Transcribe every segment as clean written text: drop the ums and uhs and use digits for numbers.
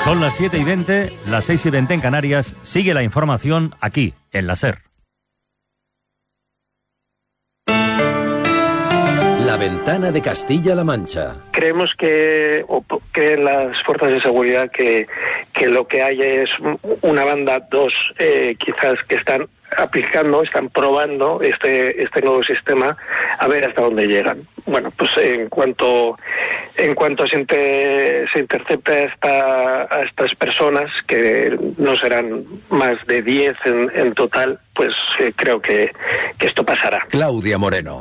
Son las 7:20, las 6:20 en Canarias. Sigue la información aquí, en la SER. La ventana de Castilla-La Mancha. Creemos que las fuerzas de seguridad que lo que hay es una banda, quizás que están probando este nuevo sistema a ver hasta dónde llegan. Bueno, pues en cuanto se intercepte a estas personas, que no serán más de 10 en total, pues creo que esto pasará. Claudia Moreno.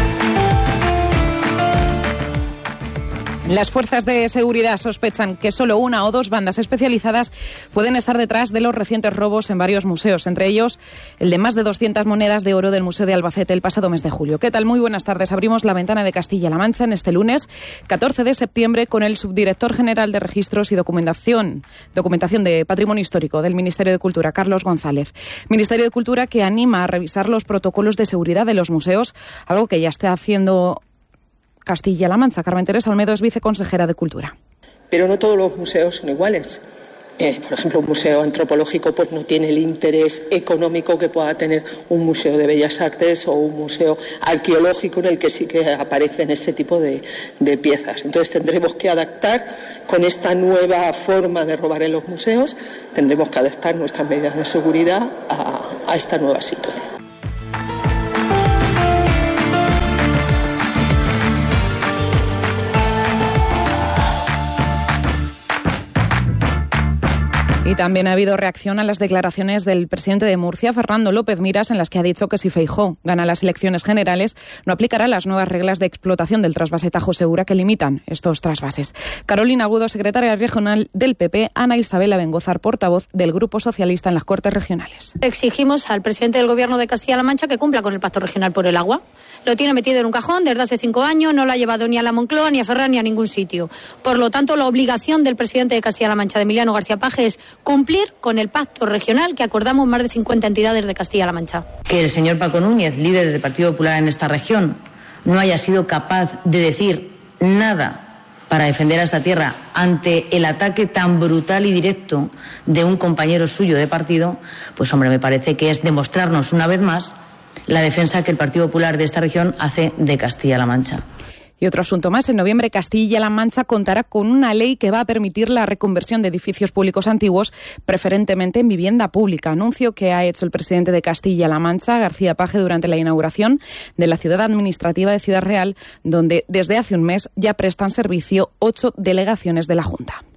Las fuerzas de seguridad sospechan que solo una o dos bandas especializadas pueden estar detrás de los recientes robos en varios museos, entre ellos el de más de 200 monedas de oro del Museo de Albacete el pasado mes de julio. ¿Qué tal? Muy buenas tardes. Abrimos la ventana de Castilla-La Mancha en este lunes 14 de septiembre con el subdirector general de Registros y Documentación de Patrimonio Histórico del Ministerio de Cultura, Carlos González. Ministerio de Cultura que anima a revisar los protocolos de seguridad de los museos, algo que ya está haciendo Castilla-La Mancha. Carmen Teresa Olmedo es viceconsejera de Cultura. Pero no todos los museos son iguales. Por ejemplo, un museo antropológico pues no tiene el interés económico que pueda tener un museo de bellas artes o un museo arqueológico en el que sí que aparecen este tipo de piezas. Entonces tendremos que adaptar con esta nueva forma de robar en los museos, tendremos que adaptar nuestras medidas de seguridad a esta nueva situación. Y también ha habido reacción a las declaraciones del presidente de Murcia, Fernando López Miras, en las que ha dicho que si Feijóo gana las elecciones generales, no aplicará las nuevas reglas de explotación del trasvase Tajo Segura que limitan estos trasvases. Carolina Agudo, secretaria regional del PP, Ana Isabel Abengozar, portavoz del Grupo Socialista en las Cortes Regionales. Exigimos al presidente del Gobierno de Castilla-La Mancha que cumpla con el Pacto Regional por el Agua. Lo tiene metido en un cajón desde hace 5 años, no lo ha llevado ni a la Moncloa, ni a Ferraz, ni a ningún sitio. Por lo tanto, la obligación del presidente de Castilla-La Mancha, de Emiliano García Paje, es cumplir con el pacto regional que acordamos más de 50 entidades de Castilla-La Mancha. Que el señor Paco Núñez, líder del Partido Popular en esta región, no haya sido capaz de decir nada para defender a esta tierra ante el ataque tan brutal y directo de un compañero suyo de partido, pues hombre, me parece que es demostrarnos una vez más la defensa que el Partido Popular de esta región hace de Castilla-La Mancha. Y otro asunto más. En noviembre, Castilla-La Mancha contará con una ley que va a permitir la reconversión de edificios públicos antiguos, preferentemente en vivienda pública. Anuncio que ha hecho el presidente de Castilla-La Mancha, García Paje, durante la inauguración de la ciudad administrativa de Ciudad Real, donde desde hace un mes ya prestan servicio 8 delegaciones de la Junta.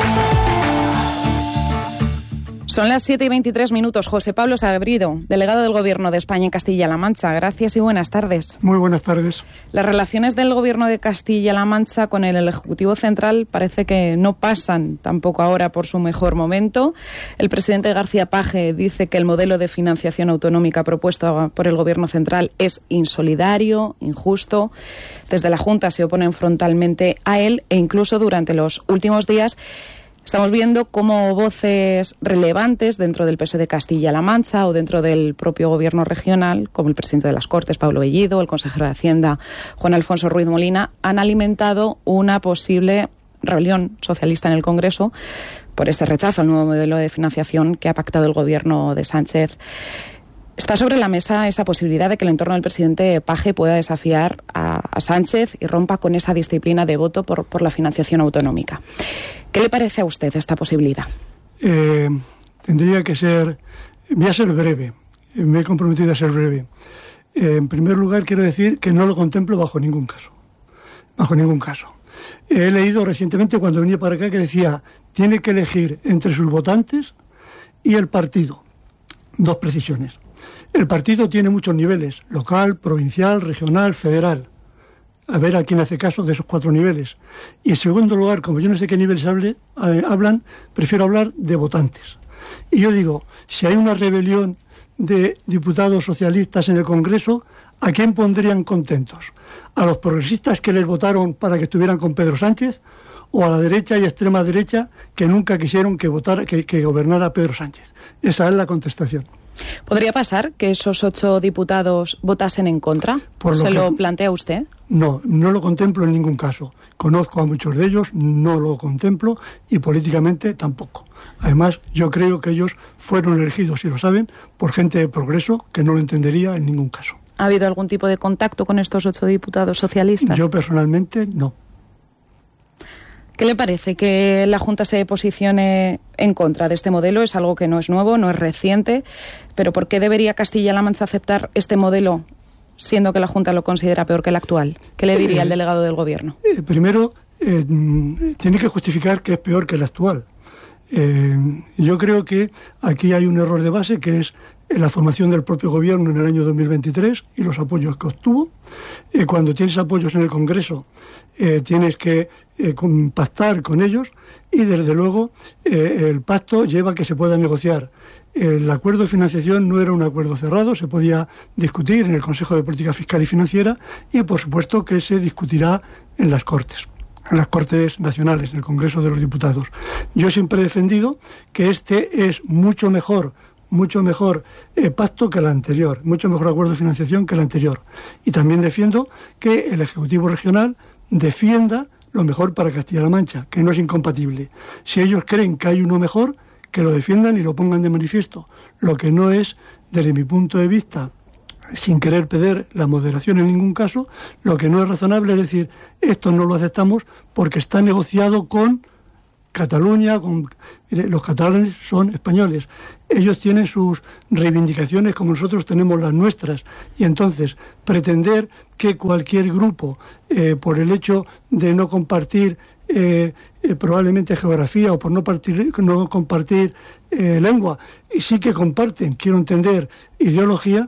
Son las 7:23. José Pablo Sagredo, delegado del Gobierno de España en Castilla-La Mancha. Gracias y buenas tardes. Muy buenas tardes. Las relaciones del Gobierno de Castilla-La Mancha con el Ejecutivo Central parece que no pasan tampoco ahora por su mejor momento. El presidente García Paje dice que el modelo de financiación autonómica propuesto por el Gobierno Central es insolidario, injusto. Desde la Junta se oponen frontalmente a él e incluso durante los últimos días estamos viendo cómo voces relevantes dentro del PSOE de Castilla-La Mancha o dentro del propio gobierno regional, como el presidente de las Cortes, Pablo Bellido, el consejero de Hacienda, Juan Alfonso Ruiz Molina, han alimentado una posible rebelión socialista en el Congreso por este rechazo al nuevo modelo de financiación que ha pactado el gobierno de Sánchez. Está sobre la mesa esa posibilidad de que el entorno del presidente Paje pueda desafiar a Sánchez y rompa con esa disciplina de voto por la financiación autonómica. ¿Qué le parece a usted esta posibilidad? Tendría que ser... Voy a ser breve. Me he comprometido a ser breve. En primer lugar, quiero decir que no lo contemplo bajo ningún caso. Bajo ningún caso. He leído recientemente cuando venía para acá que decía tiene que elegir entre sus votantes y el partido. 2 precisiones. El partido tiene muchos niveles, local, provincial, regional, federal. A ver a quién hace caso de esos 4 niveles. Y en segundo lugar, como yo no sé qué niveles hablan, prefiero hablar de votantes. Y yo digo, si hay una rebelión de diputados socialistas en el Congreso, ¿a quién pondrían contentos? ¿A los progresistas que les votaron para que estuvieran con Pedro Sánchez? ¿O a la derecha y extrema derecha que nunca quisieron que gobernara Pedro Sánchez? Esa es la contestación. ¿Podría pasar que esos 8 diputados votasen en contra? ¿Se lo plantea usted? No, no lo contemplo en ningún caso. conozco a muchos de ellos, no lo contemplo y políticamente tampoco. Además, yo creo que ellos fueron elegidos, y lo saben, por gente de progreso que no lo entendería en ningún caso. ¿Ha habido algún tipo de contacto con estos 8 diputados socialistas? Yo personalmente no. ¿Qué le parece que la Junta se posicione en contra de este modelo? Es algo que no es nuevo, no es reciente, pero ¿por qué debería Castilla-La Mancha aceptar este modelo siendo que la Junta lo considera peor que el actual? ¿Qué le diría el delegado del Gobierno? Primero, tiene que justificar que es peor que el actual. Yo creo que aquí hay un error de base, que es la formación del propio Gobierno en el año 2023 y los apoyos que obtuvo. Cuando tienes apoyos en el Congreso, tienes que pactar con ellos y, desde luego, el pacto lleva a que se pueda negociar. El acuerdo de financiación no era un acuerdo cerrado, se podía discutir en el Consejo de Política Fiscal y Financiera y, por supuesto, que se discutirá en las Cortes nacionales, en el Congreso de los Diputados. Yo siempre he defendido que este es mucho mejor pacto que el anterior, mucho mejor acuerdo de financiación que el anterior. Y también defiendo que el Ejecutivo Regional defienda lo mejor para Castilla-La Mancha, que no es incompatible. Si ellos creen que hay uno mejor, que lo defiendan y lo pongan de manifiesto. Lo que no es, desde mi punto de vista, sin querer perder la moderación en ningún caso, lo que no es razonable es decir, esto no lo aceptamos porque está negociado con Cataluña, los catalanes son españoles. Ellos tienen sus reivindicaciones como nosotros tenemos las nuestras. Y entonces, pretender que cualquier grupo, por el hecho de no compartir probablemente geografía o por no compartir lengua, y sí que comparten, quiero entender, ideología,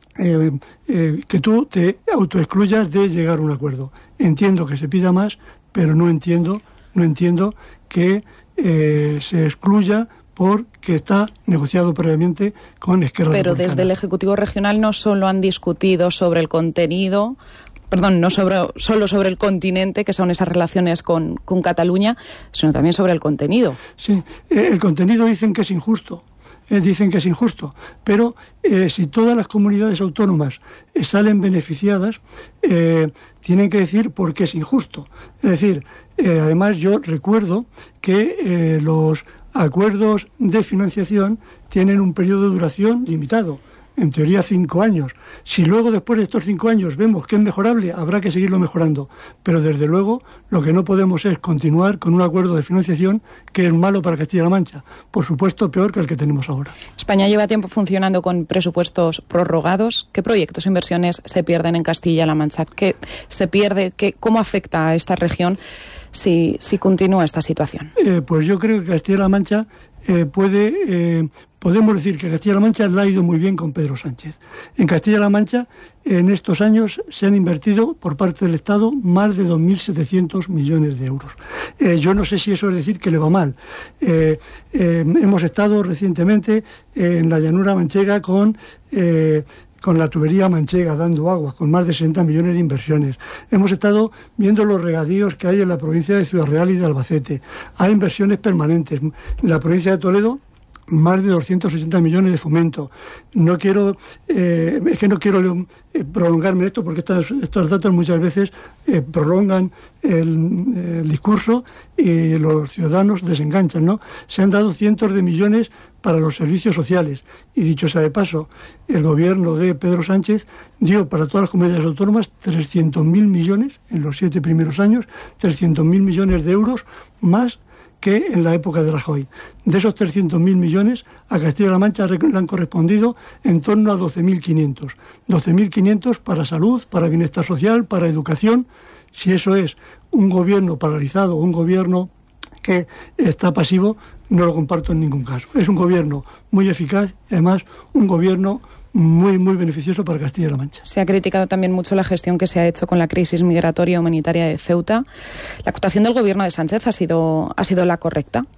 que tú te autoexcluyas de llegar a un acuerdo. Entiendo que se pida más, pero no entiendo que se excluya porque está negociado previamente con Esquerra Republicana. Republicana. Desde el Ejecutivo Regional no solo han discutido sobre el contenido, solo sobre el continente, que son esas relaciones con Cataluña, sino también sobre el contenido. Sí, el contenido dicen que es injusto. Pero si todas las comunidades autónomas salen beneficiadas, tienen que decir por qué es injusto. Es decir, además yo recuerdo que los acuerdos de financiación tienen un periodo de duración limitado, en teoría 5 años. Si luego después de estos 5 años vemos que es mejorable, habrá que seguirlo mejorando. Pero desde luego lo que no podemos es continuar con un acuerdo de financiación que es malo para Castilla-La Mancha. Por supuesto, peor que el que tenemos ahora. España lleva tiempo funcionando con presupuestos prorrogados. ¿Qué proyectos e inversiones se pierden en Castilla-La Mancha? ¿Qué se pierde? ¿Cómo afecta a esta región si continúa esta situación? Pues yo creo que Castilla-La Mancha podemos decir que Castilla-La Mancha le ha ido muy bien con Pedro Sánchez. En Castilla-La Mancha, en estos años, se han invertido por parte del Estado más de 2.700 millones de euros. Yo no sé si eso es decir que le va mal. Hemos estado recientemente en la llanura manchega con la tubería manchega dando agua, con más de 60 millones de inversiones. Hemos estado viendo los regadíos que hay en la provincia de Ciudad Real y de Albacete. Hay inversiones permanentes. En la provincia de Toledo, más de 280 millones de fomento. No quiero prolongarme en esto porque estos datos muchas veces prolongan el discurso y los ciudadanos desenganchan, ¿no? Se han dado cientos de millones para los servicios sociales y, dicho sea de paso, el gobierno de Pedro Sánchez dio para todas las comunidades autónomas 300.000 millones en los 7 primeros años, 300.000 millones de euros más que en la época de Rajoy. De esos 300.000 millones, a Castilla-La Mancha le han correspondido en torno a 12.500. 12.500 para salud, para bienestar social, para educación. Si eso es un gobierno paralizado, un gobierno que está pasivo, no lo comparto en ningún caso. Es un gobierno muy eficaz, además un gobierno muy, muy beneficioso para Castilla-La Mancha. Se ha criticado también mucho la gestión que se ha hecho con la crisis migratoria humanitaria de Ceuta. ¿La actuación del gobierno de Sánchez ha sido la correcta?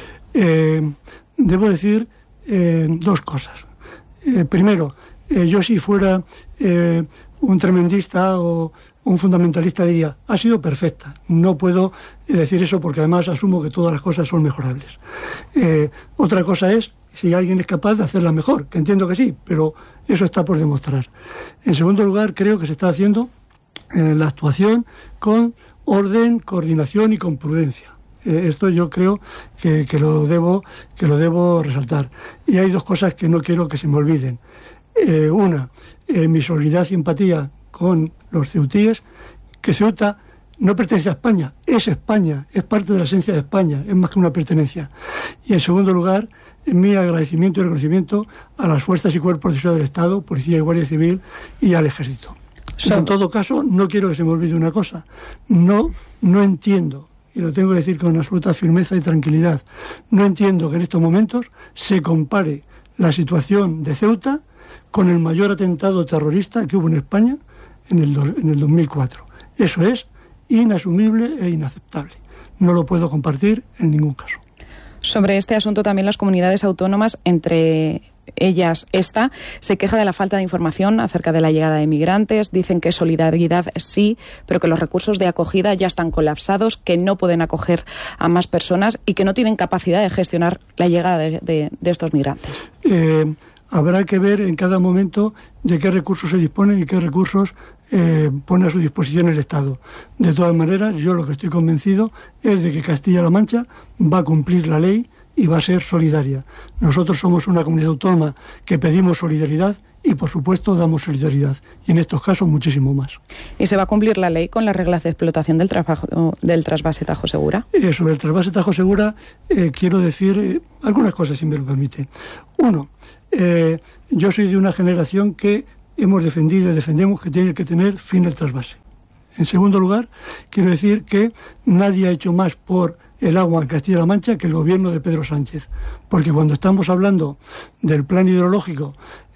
Debo decir dos cosas. Primero, yo si fuera un tremendista o un fundamentalista diría, ha sido perfecta. No puedo decir eso porque además asumo que todas las cosas son mejorables. Otra cosa es si alguien es capaz de hacerla mejor, que entiendo que sí, pero eso está por demostrar. En segundo lugar, creo que se está haciendo la actuación con orden, coordinación y con prudencia. Esto yo creo que lo debo resaltar. Y hay dos cosas que no quiero que se me olviden. Una, mi solidaridad y empatía con los ceutíes, que Ceuta no pertenece a España, es parte de la esencia de España, es más que una pertenencia. Y en segundo lugar, mi agradecimiento y reconocimiento a las fuerzas y cuerpos de seguridad del Estado, Policía y Guardia Civil, y al Ejército. En todo caso, no quiero que se me olvide una cosa. No entiendo, y lo tengo que decir con absoluta firmeza y tranquilidad, no entiendo que en estos momentos se compare la situación de Ceuta con el mayor atentado terrorista que hubo en España en el 2004. Eso es inasumible e inaceptable. No lo puedo compartir en ningún caso. Sobre este asunto también las comunidades autónomas, entre ellas esta, se queja de la falta de información acerca de la llegada de migrantes. Dicen que solidaridad sí, pero que los recursos de acogida ya están colapsados, que no pueden acoger a más personas y que no tienen capacidad de gestionar la llegada de estos migrantes. Habrá que ver en cada momento de qué recursos se disponen y qué recursos pone a su disposición el Estado. De todas maneras, yo lo que estoy convencido es de que Castilla-La Mancha va a cumplir la ley y va a ser solidaria. Nosotros somos una comunidad autónoma que pedimos solidaridad y, por supuesto, damos solidaridad. Y en estos casos, muchísimo más. ¿Y se va a cumplir la ley con las reglas de explotación del trasvase Tajo Segura? Sobre el trasvase Tajo Segura quiero decir algunas cosas, si me lo permite. Uno, yo soy de una generación que hemos defendido y defendemos que tiene que tener fin el trasvase. En segundo lugar, quiero decir que nadie ha hecho más por el agua en Castilla-La Mancha que el gobierno de Pedro Sánchez. Porque cuando estamos hablando del plan hidrológico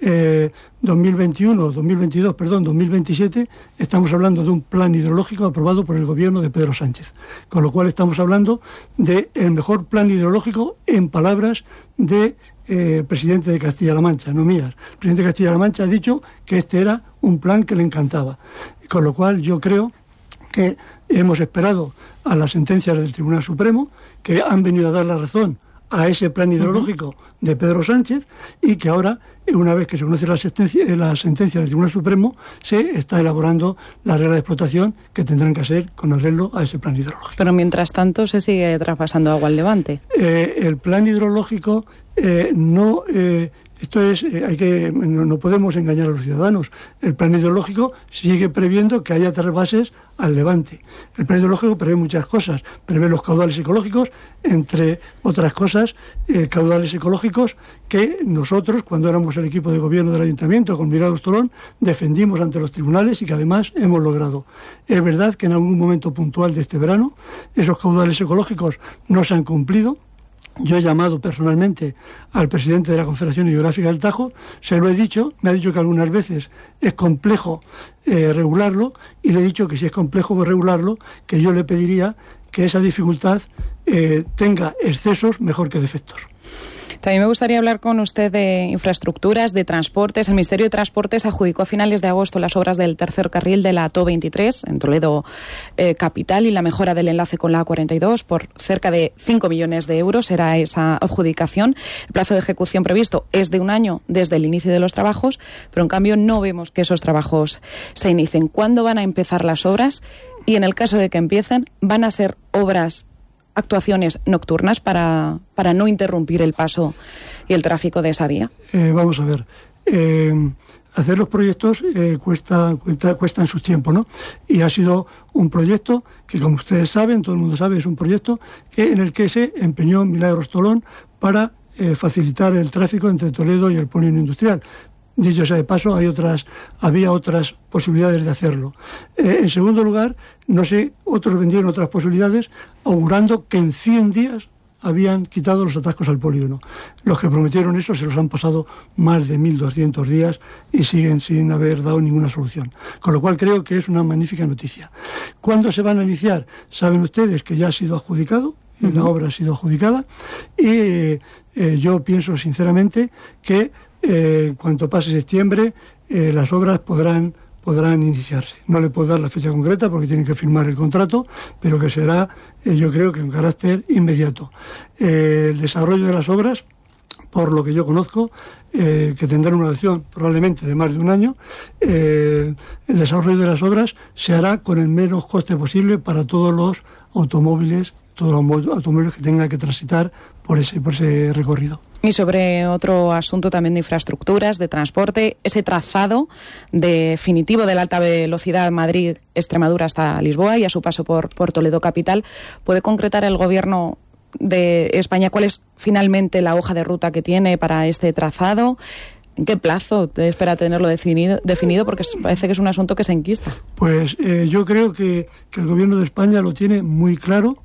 2027, estamos hablando de un plan hidrológico aprobado por el gobierno de Pedro Sánchez. Con lo cual estamos hablando del mejor plan hidrológico en palabras de presidente de Castilla-La Mancha, no mías. El presidente de Castilla-La Mancha ha dicho que este era un plan que le encantaba. Con lo cual yo creo que hemos esperado a las sentencias del Tribunal Supremo, que han venido a dar la razón a ese plan hidrológico de Pedro Sánchez, y que ahora, una vez que se conoce la sentencia del Tribunal Supremo, se está elaborando la regla de explotación que tendrán que hacer con arreglo a ese plan hidrológico. Pero mientras tanto se sigue traspasando agua al Levante. El plan hidrológico no podemos engañar a los ciudadanos. El plan hidrológico sigue previendo que haya trasvases al Levante. El plan hidrológico prevé muchas cosas. Prevé los caudales ecológicos, entre otras cosas, caudales ecológicos que nosotros, cuando éramos el equipo de gobierno del Ayuntamiento con Miguel Austolón, defendimos ante los tribunales y que además hemos logrado. Es verdad que en algún momento puntual de este verano esos caudales ecológicos no se han cumplido. Yo he llamado personalmente al presidente de la Confederación Hidrográfica del Tajo, se lo he dicho, me ha dicho que algunas veces es complejo regularlo, y le he dicho que si es complejo regularlo, que yo le pediría que esa dificultad tenga excesos mejor que defectos. También me gustaría hablar con usted de infraestructuras, de transportes. El Ministerio de Transportes adjudicó a finales de agosto las obras del tercer carril de la ATO23 en Toledo capital y la mejora del enlace con la A42 por cerca de 5 millones de euros. Era esa adjudicación. El plazo de ejecución previsto es de un año desde el inicio de los trabajos, pero en cambio no vemos que esos trabajos se inicien. ¿Cuándo van a empezar las obras? Y en el caso de que empiecen, ¿van a ser actuaciones nocturnas para no interrumpir el paso y el tráfico de esa vía? Vamos a ver. Hacer los proyectos cuesta en sus tiempos, ¿no? Y ha sido un proyecto que, como ustedes saben, todo el mundo sabe, es un proyecto en el que se empeñó Milagros Tolón para facilitar el tráfico entre Toledo y el polígono industrial. Dicho sea de paso, había otras posibilidades de hacerlo. En segundo lugar, no sé, otros vendieron otras posibilidades, augurando que en 100 días habían quitado los atascos al polígono. Los que prometieron eso se los han pasado más de 1.200 días y siguen sin haber dado ninguna solución. Con lo cual creo que es una magnífica noticia. ¿Cuándo se van a iniciar? Saben ustedes que ya ha sido adjudicado, y la obra ha sido adjudicada, y yo pienso sinceramente que cuanto pase septiembre las obras podrán iniciarse. No le puedo dar la fecha concreta porque tienen que firmar el contrato, pero que será, yo creo que en carácter inmediato. El desarrollo de las obras, por lo que yo conozco, que tendrán una duración probablemente de más de un año. El desarrollo de las obras se hará con el menos coste posible para todos los automóviles que tengan que transitar por ese recorrido. Y sobre otro asunto también de infraestructuras, de transporte, ese trazado definitivo de la alta velocidad Madrid-Extremadura hasta Lisboa y a su paso por Toledo capital, ¿puede concretar el Gobierno de España cuál es finalmente la hoja de ruta que tiene para este trazado? ¿En qué plazo espera tenerlo definido? Porque parece que es un asunto que se enquista. Pues yo creo que el Gobierno de España lo tiene muy claro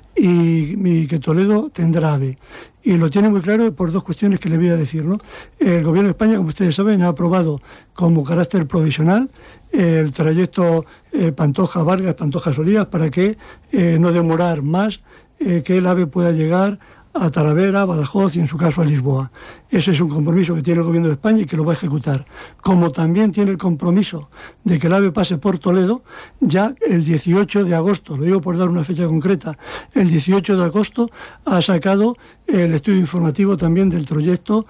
y que Toledo tendrá AVE. Y lo tiene muy claro por dos cuestiones que le voy a decir, ¿no? El Gobierno de España, como ustedes saben, ha aprobado como carácter provisional el trayecto Pantoja-Vargas, Pantoja-Solías, para que no demorar más que el AVE pueda llegar a Talavera, Badajoz y en su caso a Lisboa. Ese es un compromiso que tiene el Gobierno de España y que lo va a ejecutar. Como también tiene el compromiso de que el AVE pase por Toledo, ya el 18 de agosto, lo digo por dar una fecha concreta, el 18 de agosto ha sacado el estudio informativo también del trayecto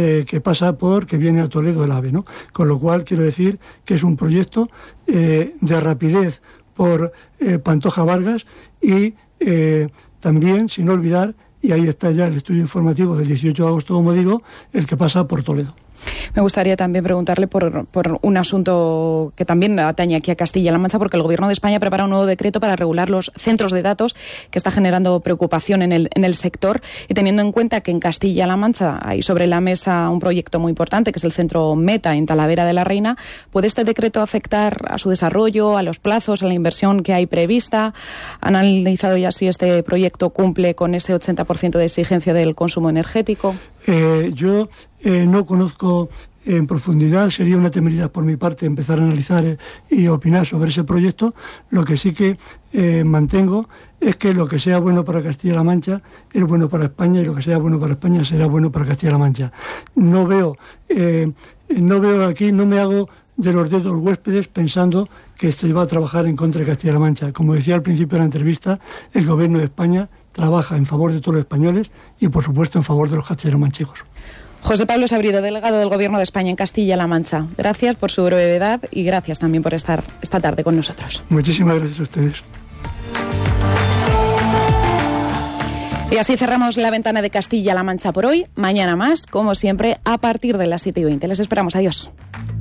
que viene a Toledo el AVE, ¿no? Con lo cual quiero decir que es un proyecto de rapidez por Pantoja Vargas y también, sin olvidar, y ahí está ya el estudio informativo del 18 de agosto, como digo, el que pasa por Toledo. Me gustaría también preguntarle por un asunto que también atañe aquí a Castilla-La Mancha, porque el Gobierno de España prepara un nuevo decreto para regular los centros de datos que está generando preocupación en el sector, y teniendo en cuenta que en Castilla-La Mancha hay sobre la mesa un proyecto muy importante que es el centro Meta en Talavera de la Reina. ¿Puede este decreto afectar a su desarrollo, a los plazos, a la inversión que hay prevista? ¿Han analizado ya si este proyecto cumple con ese 80% de exigencia del consumo energético? Yo no conozco en profundidad, sería una temeridad por mi parte empezar a analizar y opinar sobre ese proyecto. Lo que sí que mantengo es que lo que sea bueno para Castilla-La Mancha es bueno para España, y lo que sea bueno para España será bueno para Castilla-La Mancha. No veo aquí, no me hago de los dedos huéspedes pensando que se va a trabajar en contra de Castilla-La Mancha. Como decía al principio de la entrevista, el Gobierno de España trabaja en favor de todos los españoles y, por supuesto, en favor de los castellano-manchegos. José Pablo Sabrido, delegado del Gobierno de España en Castilla-La Mancha. Gracias por su brevedad y gracias también por estar esta tarde con nosotros. Muchísimas gracias a ustedes. Y así cerramos la ventana de Castilla-La Mancha por hoy. Mañana más, como siempre, a partir de las 7:20. Les esperamos. Adiós.